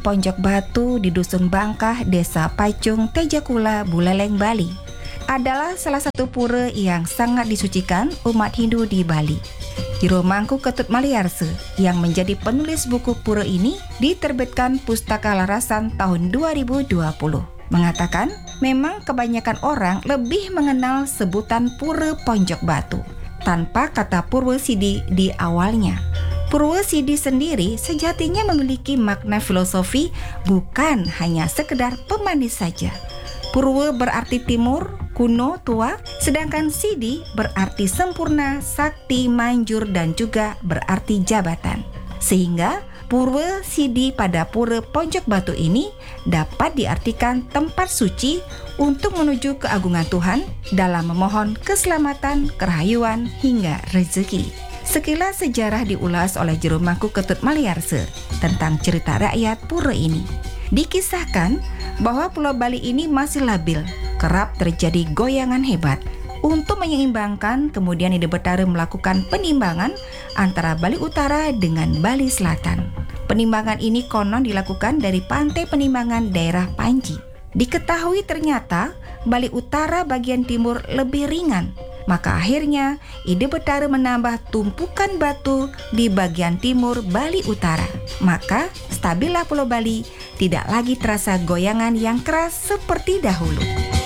Ponjok Batu di Dusun Bangkah, Desa Pacung, Tejakula, Buleleng, Bali adalah salah satu pura yang sangat disucikan umat Hindu di Bali. Jero Mangku Ketut Maliarse yang menjadi penulis buku pura ini diterbitkan Pustaka Larasan tahun 2020. Mengatakan memang kebanyakan orang lebih mengenal sebutan Pura Ponjok Batu tanpa kata Purwa Sidi di awalnya. Purwa Sidi sendiri sejatinya memiliki makna filosofi, bukan hanya sekedar pemanis saja. Purwa berarti timur, kuno, tua, sedangkan Sidi berarti sempurna, sakti, manjur, dan juga berarti jabatan. Sehingga Purwa Sidi pada Pura Ponjok Batu ini dapat diartikan tempat suci untuk menuju keagungan Tuhan dalam memohon keselamatan, kerahayuan, hingga rezeki. Sekilas sejarah diulas oleh Jero Mangku Ketut Maliarse tentang cerita rakyat pura ini. Dikisahkan bahwa Pulau Bali ini masih labil, kerap terjadi goyangan hebat. Untuk menyeimbangkan, kemudian Ide Betara melakukan penimbangan antara Bali Utara dengan Bali Selatan. Penimbangan ini konon dilakukan dari Pantai Penimbangan daerah Panji. Diketahui ternyata Bali Utara bagian timur lebih ringan. Maka akhirnya Ide Betara menambah tumpukan batu di bagian timur Bali Utara. Maka stabillah Pulau Bali, tidak lagi terasa goyangan yang keras seperti dahulu.